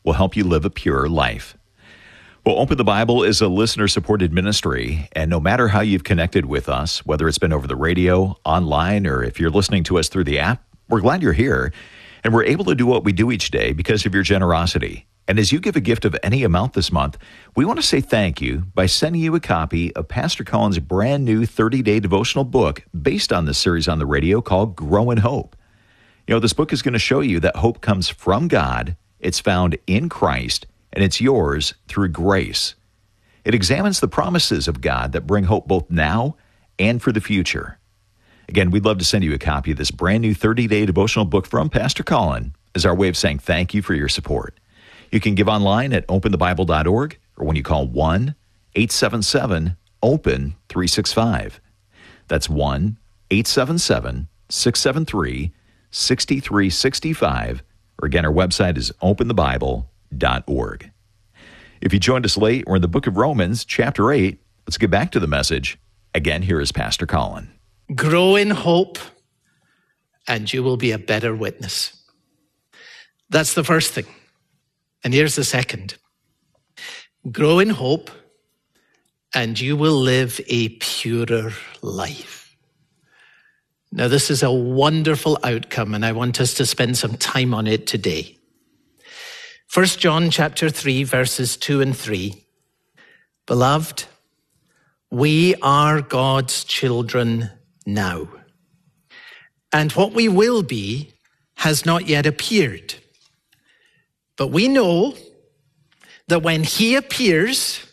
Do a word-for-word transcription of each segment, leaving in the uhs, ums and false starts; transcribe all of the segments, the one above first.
will help you live a purer life. Well, Open the Bible is a listener-supported ministry, and no matter how you've connected with us, whether it's been over the radio, online, or if you're listening to us through the app, we're glad you're here, and we're able to do what we do each day because of your generosity. And as you give a gift of any amount this month, we want to say thank you by sending you a copy of Pastor Colin's brand new thirty-day devotional book based on this series on the radio called Grow in Hope. You know, this book is going to show you that hope comes from God, it's found in Christ, and it's yours through grace. It examines the promises of God that bring hope both now and for the future. Again, we'd love to send you a copy of this brand new thirty-day devotional book from Pastor Colin as our way of saying thank you for your support. You can give online at open the bible dot org or when you call one eight seven seven open three six five. That's one eight seven seven six seven three six three six five. Or again, our website is open the bible dot org. If you joined us late, we're in the book of Romans, chapter eight. Let's get back to the message. Again, here is Pastor Colin. Grow in hope, and you will be a better witness. That's the first thing. And here's the second. Grow in hope, and you will live a purer life. Now, this is a wonderful outcome, and I want us to spend some time on it today. First John chapter three, verses two and three. Beloved, we are God's children now, and what we will be has not yet appeared. But we know that when he appears,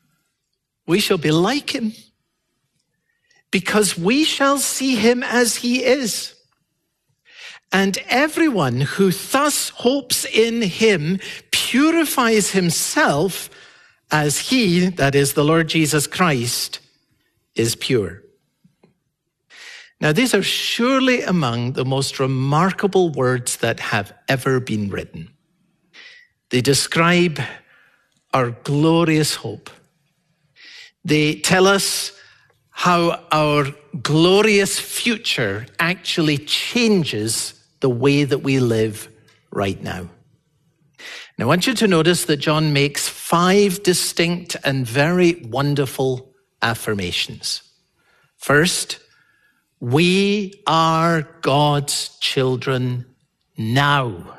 we shall be like him, because we shall see him as he is. And everyone who thus hopes in him purifies himself as he, that is the Lord Jesus Christ, is pure. Now, these are surely among the most remarkable words that have ever been written. They describe our glorious hope. They tell us how our glorious future actually changes the way that we live right now. Now, I want you to notice that John makes five distinct and very wonderful affirmations. First, we are God's children now.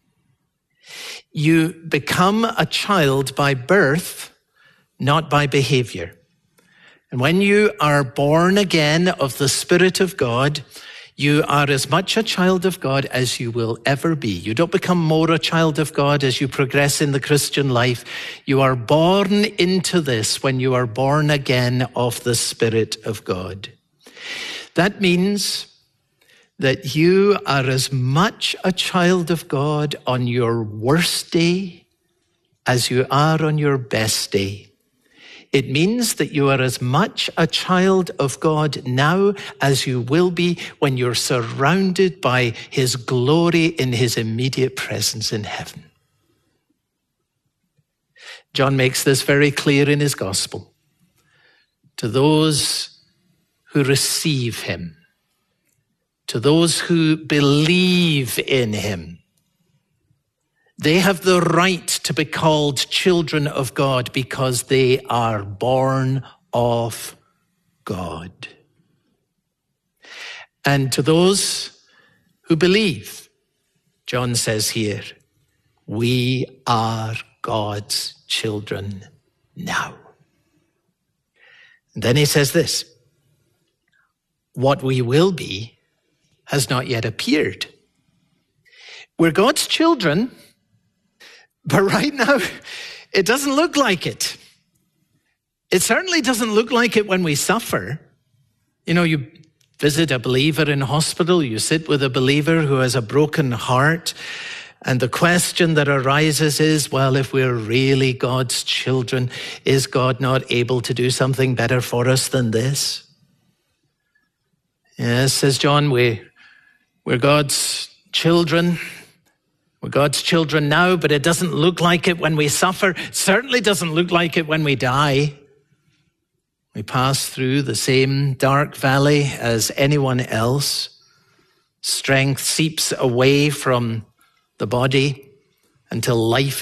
You become a child by birth, not by behavior. And when you are born again of the Spirit of God, you are as much a child of God as you will ever be. You don't become more a child of God as you progress in the Christian life. You are born into this when you are born again of the Spirit of God. That means that you are as much a child of God on your worst day as you are on your best day. It means that you are as much a child of God now as you will be when you're surrounded by his glory in his immediate presence in heaven. John makes this very clear in his gospel. To those who receive him, to those who believe in him, they have the right to be called children of God because they are born of God. And to those who believe, John says here, we are God's children now. And then he says this, what we will be has not yet appeared. We're God's children, but right now, it doesn't look like it. It certainly doesn't look like it when we suffer. You know, you visit a believer in hospital, you sit with a believer who has a broken heart, and the question that arises is, well, if we're really God's children, is God not able to do something better for us than this? Yes, says John, we, we're God's children. We're God's children now, but it doesn't look like it when we suffer. It certainly doesn't look like it when we die. We pass through the same dark valley as anyone else. Strength seeps away from the body until life